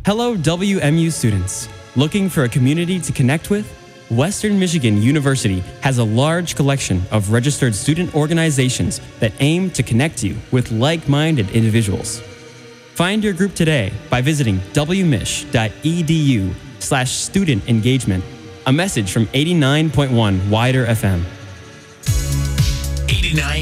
Hello, WMU students. Looking for a community to connect with? Western Michigan University has a large collection of registered student organizations that aim to connect you with like-minded individuals. Find your group today by visiting wmich.edu/student engagement. A message from 89.1 Wider FM. 89.1